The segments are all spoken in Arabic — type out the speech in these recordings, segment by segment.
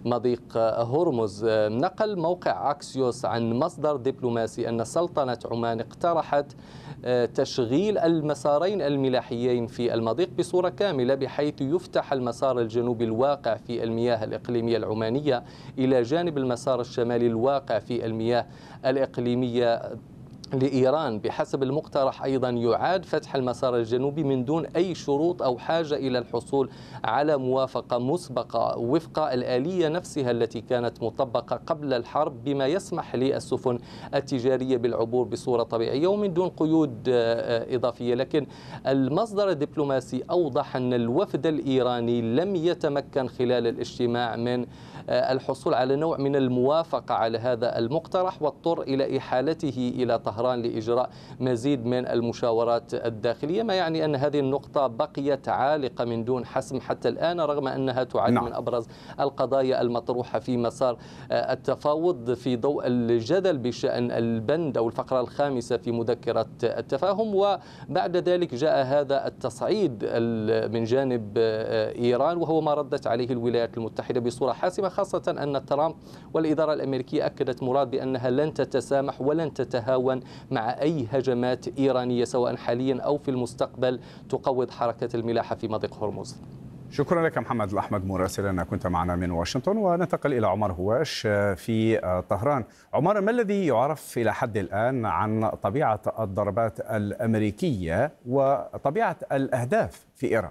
مضيق هرمز. نقل موقع أكسيوس عن مصدر دبلوماسي أن سلطنة عمان اقترحت تشغيل المسارين الملاحيين في المضيق بصورة كاملة، بحيث يفتح المسار الجنوبي الواقع في المياه الإقليمية العمانية إلى جانب المسار الشمالي الواقع في المياه الإقليمية لإيران. بحسب المقترح أيضا يعاد فتح المسار الجنوبي من دون أي شروط أو حاجة إلى الحصول على موافقة مسبقة وفق الآلية نفسها التي كانت مطبقة قبل الحرب، بما يسمح للسفن التجارية بالعبور بصورة طبيعية ومن دون قيود إضافية. لكن المصدر الدبلوماسي أوضح أن الوفد الإيراني لم يتمكن خلال الاجتماع من الحصول على نوع من الموافقة على هذا المقترح، واضطر إلى إحالته إلى طهران لإجراء مزيد من المشاورات الداخلية، ما يعني أن هذه النقطة بقيت عالقة من دون حسم حتى الآن، رغم أنها تعد من أبرز القضايا المطروحة في مسار التفاوض في ضوء الجدل بشأن البند أو الفقرة الخامسة في مذكرة التفاهم. وبعد ذلك جاء هذا التصعيد من جانب إيران، وهو ما ردت عليه الولايات المتحدة بصورة حاسمة، خاصة أن ترامب والإدارة الأمريكية أكدت مراد بأنها لن تتسامح ولن تتهاون مع أي هجمات إيرانية سواء حاليا أو في المستقبل تقوض حركة الملاحة في مضيق هرمز. شكرا لك محمد الأحمد مراسلنا كنت معنا من واشنطن. وننتقل إلى عمر هواش في طهران. عمر، ما الذي يعرف إلى حد الآن عن طبيعة الضربات الأمريكية وطبيعة الأهداف في إيران؟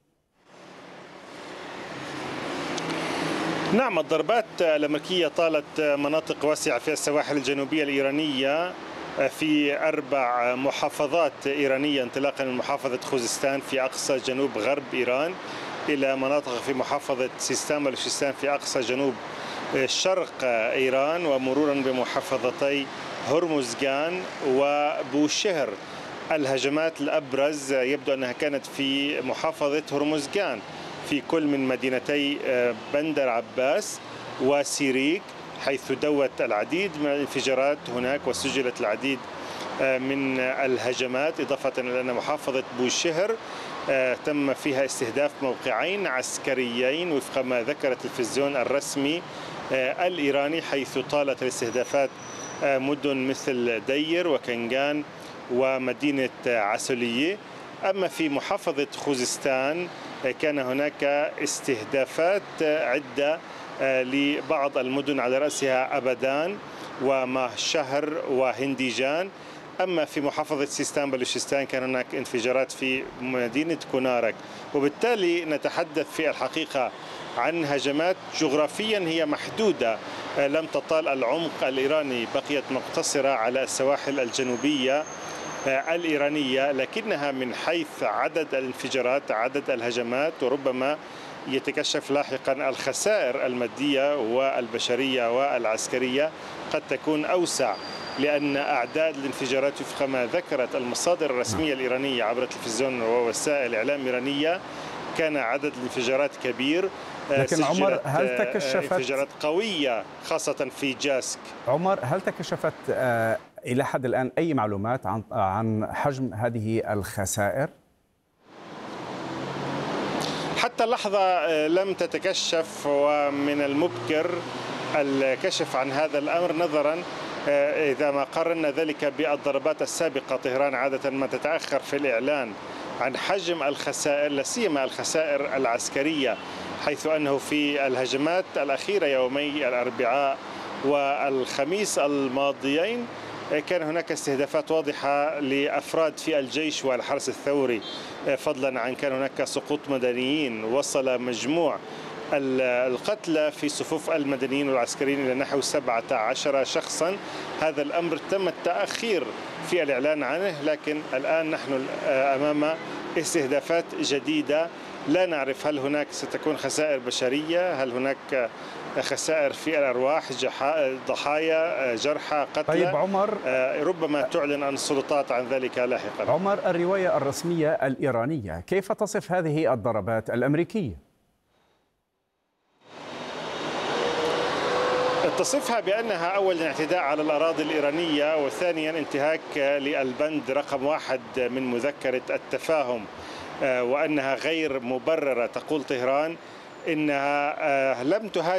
نعم، الضربات الأمريكية طالت مناطق واسعة في السواحل الجنوبية الإيرانية في 4 محافظات إيرانية، انطلاقا من محافظة خوزستان في أقصى جنوب غرب إيران إلى مناطق في محافظة سيستان بلوشستان في أقصى جنوب شرق إيران، ومرورا بمحافظتي هرمزغان وبوشهر. الهجمات الأبرز يبدو أنها كانت في محافظة هرمزغان في كل من مدينتي بندر عباس وسيريك، حيث دوت العديد من الانفجارات هناك وسجلت العديد من الهجمات، إضافة إلى أن محافظة بوشهر تم فيها استهداف موقعين عسكريين وفق ما ذكر التلفزيون الرسمي الإيراني، حيث طالت الاستهدافات مدن مثل دير وكنغان ومدينة عسولية. أما في محافظة خوزستان كان هناك استهدافات عدة لبعض المدن على رأسها أبدان ومهشهر وهنديجان. أما في محافظة سيستان بلوشستان كان هناك انفجارات في مدينة كونارك. وبالتالي نتحدث في الحقيقة عن هجمات جغرافيا هي محدودة، لم تطال العمق الإيراني، بقيت مقتصرة على السواحل الجنوبية الإيرانية، لكنها من حيث عدد الانفجارات عدد الهجمات وربما يتكشف لاحقا الخسائر المادية والبشرية والعسكرية قد تكون أوسع، لأن أعداد الانفجارات وفق ما ذكرت المصادر الرسمية الإيرانية عبر التلفزيون ووسائل إعلام إيرانية كان عدد الانفجارات كبير. لكن عمر، هل تكشفت انفجارات قوية خاصة في جاسك؟ عمر، هل تكشفت إلى حد الآن أي معلومات عن حجم هذه الخسائر؟ حتى اللحظة لم تتكشف، ومن المبكر الكشف عن هذا الأمر نظرا إذا ما قارنا ذلك بالضربات السابقة. طهران عادة ما تتأخر في الإعلان عن حجم الخسائر، لا سيما الخسائر العسكرية، حيث أنه في الهجمات الأخيرة يومي الأربعاء والخميس الماضيين كان هناك استهدافات واضحة لأفراد في الجيش والحرس الثوري، فضلا عن كان هناك سقوط مدنيين. وصل مجموع القتلى في صفوف المدنيين والعسكريين إلى نحو 17 شخصا. هذا الأمر تم التأخير في الإعلان عنه، لكن الآن نحن أمام استهدافات جديدة. لا نعرف هل هناك ستكون خسائر بشرية، هل هناك خسائر في الأرواح، ضحايا، جرحى، قتلى. طيب عمر، ربما تعلن السلطات عن ذلك لاحقا. عمر، الرواية الرسمية الإيرانية كيف تصف هذه الضربات الأمريكية؟ تصفها بأنها أولا اعتداء على الأراضي الإيرانية، وثانيا انتهاك للبند رقم 1 من مذكرة التفاهم، وأنها غير مبررة. تقول طهران إنها لم تهاجم